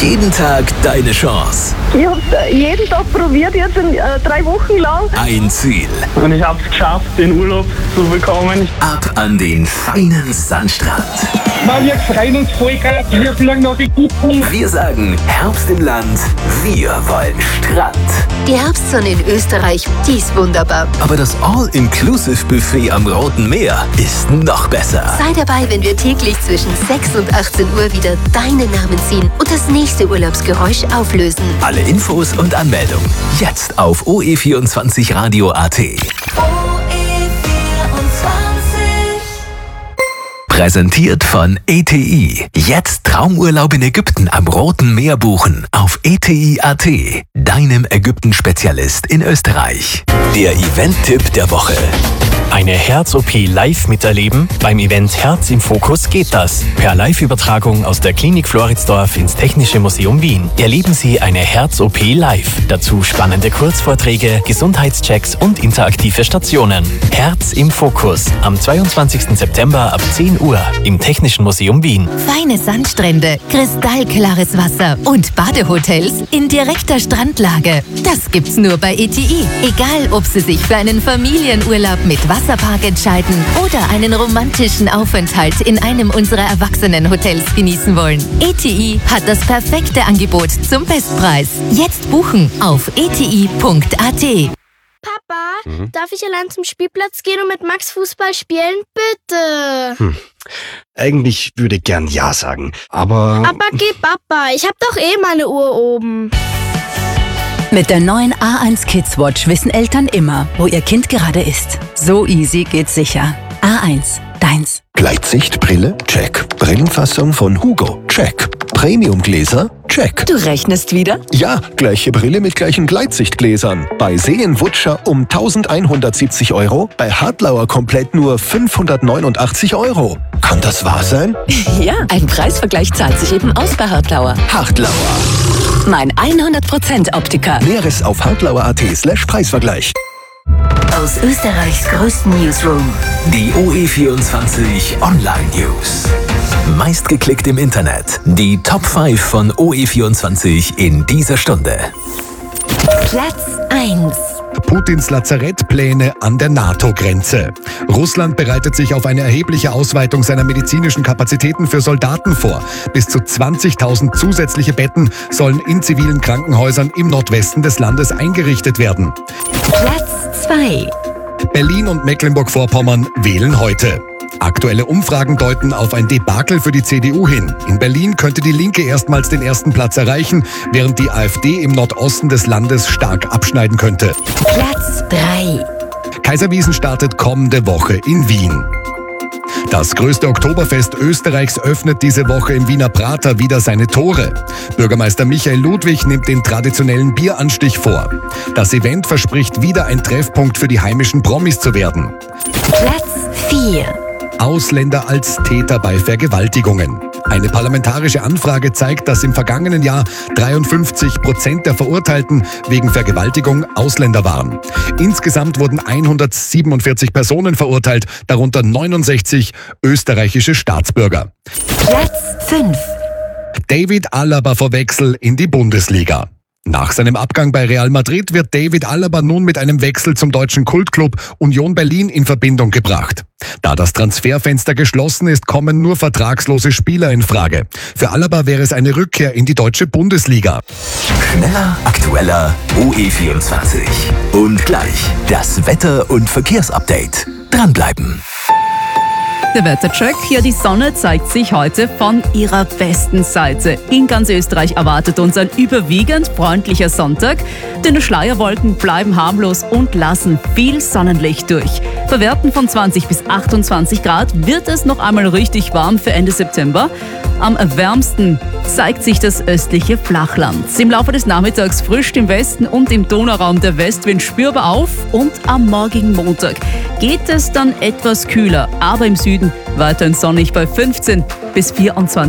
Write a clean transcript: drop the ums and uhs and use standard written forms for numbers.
Jeden Tag deine Chance. Ich habe jeden Tag probiert, jetzt 3 Wochen lang. Ein Ziel. Und ich habe es geschafft, den Urlaub zu bekommen. Ab an den feinen Sandstrand. Wir freuen uns voll, wir fliegen nach Ägypten. Wir sagen Herbst im Land, wir wollen Strand. Die Herbstsonne in Österreich, die ist wunderbar. Aber das All-Inclusive-Buffet am Roten Meer ist noch besser. Sei dabei, wenn wir täglich zwischen 6 und 18 Uhr wieder deinen Namen ziehen und das nächste Urlaubsgeräusch auflösen. Alle Infos und Anmeldung jetzt auf OE24radio.at. Präsentiert von ETI. Jetzt Traumurlaub in Ägypten am Roten Meer buchen auf ETI.at, deinem Ägypten-Spezialist in Österreich. Der Event-Tipp der Woche. Eine Herz-OP live miterleben? Beim Event Herz im Fokus geht das. Per Live-Übertragung aus der Klinik Floridsdorf ins Technische Museum Wien erleben Sie eine Herz-OP live. Dazu spannende Kurzvorträge, Gesundheitschecks und interaktive Stationen. Herz im Fokus am 22. September ab 10 Uhr im Technischen Museum Wien. Feine Sandstrände, kristallklares Wasser und Badehotels in direkter Strandlage. Das gibt's nur bei ETI. Egal, ob Sie sich für einen Familienurlaub mit Wasserpark entscheiden oder einen romantischen Aufenthalt in einem unserer Erwachsenenhotels genießen wollen. ETI hat das perfekte Angebot zum Bestpreis. Jetzt buchen auf eti.at. Papa, darf ich allein zum Spielplatz gehen und mit Max Fußball spielen? Bitte. Eigentlich würde ich gern Ja sagen, aber... Aber geh, Papa, ich hab doch eh meine Uhr oben. Mit der neuen A1 Kids Watch wissen Eltern immer, wo ihr Kind gerade ist. So easy geht's sicher. A1, deins. Gleitsichtbrille? Check. Brillenfassung von Hugo? Check. Premiumgläser? Check. Du rechnest wieder? Ja, gleiche Brille mit gleichen Gleitsichtgläsern. Bei Seenwutscher um 1170 €, bei Hartlauer komplett nur 589 €. Kann das wahr sein? Ja, ein Preisvergleich zahlt sich eben aus bei Hartlauer. Hartlauer. Mein 100% Optiker. Näheres auf hartlauer.at/Preisvergleich. Aus Österreichs größten Newsroom. Die OE24 Online News. Meistgeklickt im Internet. Die Top 5 von OE24 in dieser Stunde. Platz 1. Putins Lazarettpläne an der NATO-Grenze. Russland bereitet sich auf eine erhebliche Ausweitung seiner medizinischen Kapazitäten für Soldaten vor. Bis zu 20.000 zusätzliche Betten sollen in zivilen Krankenhäusern im Nordwesten des Landes eingerichtet werden. Platz 2. Berlin und Mecklenburg-Vorpommern wählen heute. Aktuelle Umfragen deuten auf ein Debakel für die CDU hin. In Berlin könnte die Linke erstmals den ersten Platz erreichen, während die AfD im Nordosten des Landes stark abschneiden könnte. Platz 3. Kaiserwiesen startet kommende Woche in Wien. Das größte Oktoberfest Österreichs öffnet diese Woche im Wiener Prater wieder seine Tore. Bürgermeister Michael Ludwig nimmt den traditionellen Bieranstich vor. Das Event verspricht wieder ein Treffpunkt für die heimischen Promis zu werden. Platz 4. Ausländer als Täter bei Vergewaltigungen. Eine parlamentarische Anfrage zeigt, dass im vergangenen Jahr 53% der Verurteilten wegen Vergewaltigung Ausländer waren. Insgesamt wurden 147 Personen verurteilt, darunter 69 österreichische Staatsbürger. Platz 5. David Alaba vor Wechsel in die Bundesliga. Nach seinem Abgang bei Real Madrid wird David Alaba nun mit einem Wechsel zum deutschen Kultclub Union Berlin in Verbindung gebracht. Da das Transferfenster geschlossen ist, kommen nur vertragslose Spieler in Frage. Für Alaba wäre es eine Rückkehr in die deutsche Bundesliga. Schneller, aktueller, OE24. Und gleich das Wetter- und Verkehrsupdate. Dranbleiben. Der Wettercheck. Ja, die Sonne zeigt sich heute von ihrer besten Seite. In ganz Österreich erwartet uns ein überwiegend freundlicher Sonntag. Denn die Schleierwolken bleiben harmlos und lassen viel Sonnenlicht durch. Bei Werten von 20 bis 28 Grad wird es noch einmal richtig warm für Ende September. Am wärmsten zeigt sich das östliche Flachland. Im Laufe des Nachmittags frischt im Westen und im Donauraum der Westwind spürbar auf und am morgigen Montag geht es dann etwas kühler, aber im Süden weiterhin sonnig bei 15 bis 24